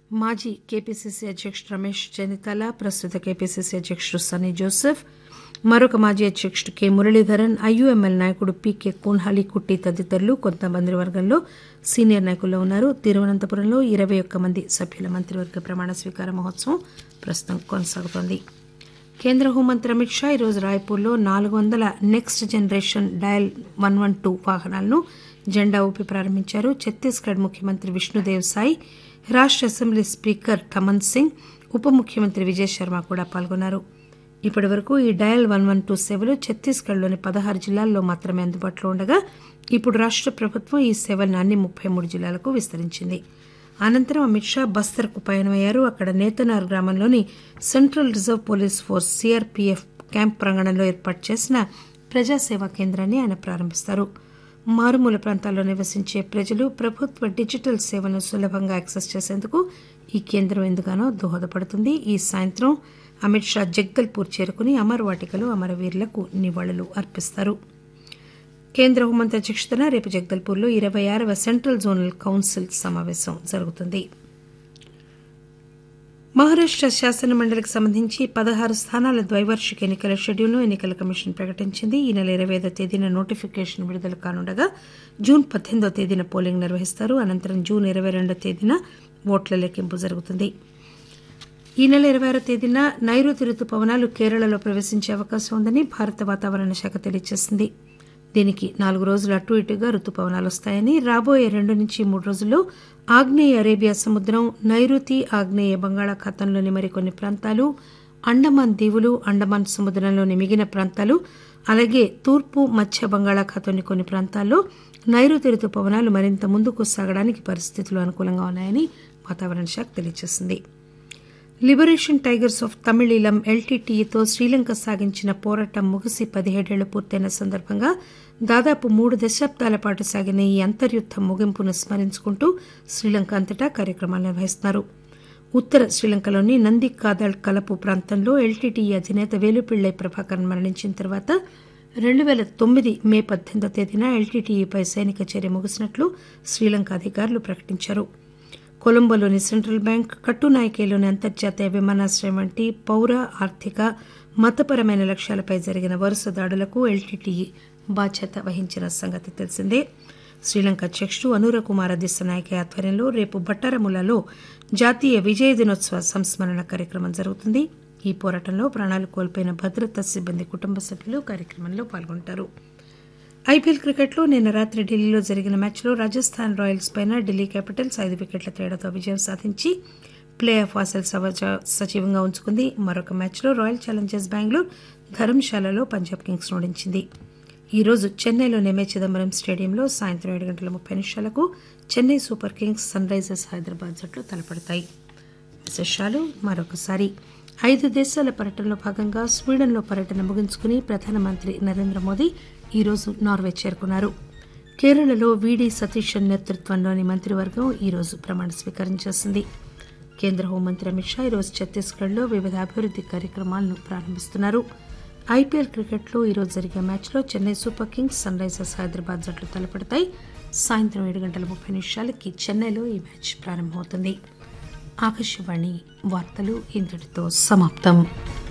మాజీ కేపీసీసీ అధ్యక్షుడు రమేష్ చెన్నితల, ప్రస్తుత కేపీసీసీ అధ్యక్షుడు సన్నీ జోసెఫ్, మరొక మాజీ అధ్యక్షుడు కె మురళీధరన్, ఐయూఎంఎల్ నాయకుడు పీకే కోన్హాలి కుట్టి తదితరులు కొంత మంత్రివర్గంలో సీనియర్ నాయకుల్లో ఉన్నారు. తిరువనంతపురంలో 21 మంది సభ్యుల మంత్రివర్గ ప్రమాణ స్వీకార మహోత్సవం ప్రస్తుతం కొనసాగుతోంది. కేంద్ర హోంమంత్రి అమిత్ షా ఈరోజు రాయ్పూర్లో 400 నెక్స్ట్ జనరేషన్ డయల్ 112 వాహనాలను జెండా ఊపి ప్రారంభించారు. ఛత్తీస్గఢ్ ముఖ్యమంత్రి విష్ణుదేవ్ సాయ్, రాష్ట అసెంబ్లీ స్పీకర్ ఠమన్ సింగ్, ఉప ముఖ్యమంత్రి విజయ్ శర్మ కూడా పాల్గొన్నారు. ఇప్పటి వరకు ఈ డయల్ 112 సేవలు ఛత్తీస్గఢ్లోని 16 జిల్లాల్లో మాత్రమే అందుబాటులో ఉండగా ఇప్పుడు రాష్ట ప్రభుత్వం ఈ సేవలను అన్ని 33 జిల్లాలకు విస్తరించింది. అనంతరం అమిత్ షా బస్తర్కు పయనమయ్యారు. అక్కడ నేతనార్ గ్రామంలోని central reserve police force CRPF camp ప్రాంగణంలో ఏర్పాటు చేసిన ప్రజాసేవా కేంద్రాన్ని ఆయన ప్రారంభిస్తారు. మారుమూల ప్రాంతాల్లో నివసించే ప్రజలు ప్రభుత్వ డిజిటల్ సేవలను సులభంగా యాక్సెస్ చేసేందుకు ఈ కేంద్రం ఎంతగానో దోహదపడుతుంది. ఈ సాయంత్రం అమిత్ షా జగదల్పూర్ చేరుకుని అమర్ వాటికలో అమరవీరులకు నివాళులు అర్పిస్తారు. కేంద్ర హోంమంత్రి అధ్యక్షతన రేపు జగదల్పూర్లో 26వ సెంట్రల్ జోనల్ కౌన్సిల్ సమావేశం జరుగుతుంది. మహారాష్ట శాసనమండలికి సంబంధించి 16 స్థానాల ద్వైవార్షిక ఎన్నికల షెడ్యూల్ను ఎన్నికల కమిషన్ ప్రకటించింది. ఈ నెల 25వ తేదీన నోటిఫికేషన్ విడుదల కానుండగా జూన్ 18వ తేదీన పోలింగ్ నిర్వహిస్తారు. అనంతరం జూన్ 22వ తేదీన ఓట్ల లెక్కింపు జరుగుతుంది. ఈ నెల 26వ తేదీన నైరుతి రుతుపవనాలు కేరళలో ప్రవేశించే అవకాశం ఉందని భారత వాతావరణ శాఖ తెలియజేసింది. దీనికి 4 రోజులు అటు ఇటుగా రుతుపవనాలు వస్తాయని, రాబోయే 2 నుంచి 3 రోజుల్లో ఆగ్నేయ అరేబియా సముద్రం, నైరుతి ఆగ్నేయ బంగాళాఖాతంలోని మరికొన్ని ప్రాంతాలు, అండమాన్ దీవులు, అండమాన్ సముద్రంలోని మిగిలిన ప్రాంతాలు, అలాగే తూర్పు మధ్య బంగాళాఖాతంలోని కొన్ని ప్రాంతాల్లో నైరుతి రుతుపవనాలు మరింత ముందుకు సాగడానికి పరిస్థితులు అనుకూలంగా ఉన్నాయని వాతావరణ శాఖ తెలియజేసింది. Liberation tigers of Tamil Eelam ఎల్టీటీఈతో Sri Lanka సాగించిన పోరాటం ముగిసి 17 ఏళ్లు పూర్తయిన సందర్భంగా దాదాపు 3 దశాబ్దాల పాటు సాగిన ఈ అంతర్యుద్దం ముగింపును స్మరించుకుంటూ శ్రీలంక అంతటా కార్యక్రమాలు నిర్వహిస్తున్నారు. ఉత్తర శ్రీలంకలోని నందికాదళ్ కలపు ప్రాంతంలో ఎల్టీటీఈ అధినేత వేలుపిళ్లై ప్రభాకరన్ మరణించిన తర్వాత 2009 మే 18వ తేదీన ఎల్టీటీఈపై సైనిక చర్య ముగిసినట్లు శ్రీలంక అధికారులు ప్రకటించారు. కొలంబోలోని సెంట్రల్ బ్యాంక్, కట్టునాయకేలోని అంతర్జాతీయ విమానాశ్రయం వంటి పౌర, ఆర్థిక, మతపరమైన లక్ష్యాలపై జరిగిన వరుస దాడులకు ఎల్టీటీఈ బాధ్యత వహించిన సంగతి తెలిసిందే. శ్రీలంక అధ్యక్షుడు అనూర కుమార దిశనాయకే ఆధ్వర్యంలో రేపు బట్టారములలో జాతీయ విజయ దినోత్సవ సంస్మరణ కార్యక్రమం జరుగుతుంది. ఈ పోరాటంలో ప్రాణాలు కోల్పోయిన భద్రతా సిబ్బంది కుటుంబ సభ్యులు కార్యక్రమంలో పాల్గొంటారు. ఐపీఎల్ క్రికెట్లో నిన్న రాత్రి ఢిల్లీలో జరిగిన మ్యాచ్లో రాజస్థాన్ రాయల్స్ పైన ఢిల్లీ క్యాపిటల్స్ 5 వికెట్ల తేడాతో విజయం సాధించి ప్లే ఆఫ్ ఆశలు సజీవంగా ఉంచుకుంది. మరొక మ్యాచ్లో royal Challengers Bengaluru ధర్మశాలలో Punjab Kings ఓడించింది. ఈ రోజు చెన్నైలోని ఎంఏ చిదంబరం స్టేడియంలో సాయంత్రం 7:30 Chennai super Kings, sun Risers Hyderabad జట్లు తలపడతాయి. విశేషాలు మరొకసారి. 5 దేశాల పర్యటనలో భాగంగా స్వీడన్లో పర్యటన ముగించుకుని ప్రధానమంత్రి నరేంద్ర మోదీ ఈరోజు నార్వే చేరుకున్నారు. కేరళలో వీడి సతీశన్ నేతృత్వంలోని మంత్రివర్గం ఈరోజు ప్రమాణ స్వీకారం చేసింది. కేంద్ర హోంమంత్రి అమిత్ షా ఈరోజు ఛత్తీస్గఢ్లో వివిధ అభివృద్ది కార్యక్రమాలను ప్రారంభిస్తున్నారు. ఐపీఎల్ క్రికెట్లో ఈరోజు జరిగే మ్యాచ్లో Chennai super Kings, sun Risers Hyderabad జట్లు తలపడతాయి. సాయంత్రం 7:30 చెన్నైలో ఈ మ్యాచ్ ప్రారంభమవుతుంది. ఆకాశవాణి వార్తలు ఇంతటితో సమాప్తం.